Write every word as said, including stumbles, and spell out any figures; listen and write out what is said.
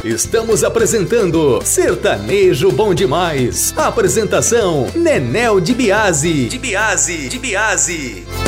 Estamos apresentando Sertanejo Bom Demais. Apresentação Nenel de Biase. De Biase, de Biase.